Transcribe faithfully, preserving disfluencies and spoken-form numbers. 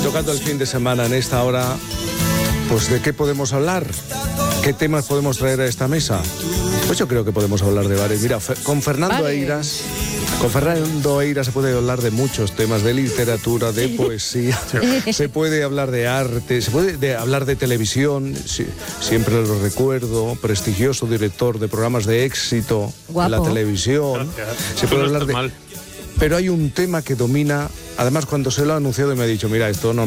tocando el fin de semana en esta hora, pues ¿de qué podemos hablar? ¿Qué temas podemos traer a esta mesa? Pues yo creo que podemos hablar de varios. Mira, con Fernando Vale. Eiras, con Fernando Eiras se puede hablar de muchos temas, de literatura, de poesía, se puede hablar de arte, se puede de hablar de televisión, sí, siempre lo recuerdo, prestigioso director de programas de éxito Guapo. en la televisión. Se puede hablar de... Pero hay un tema que domina, además cuando se lo ha anunciado y me ha dicho, mira, esto no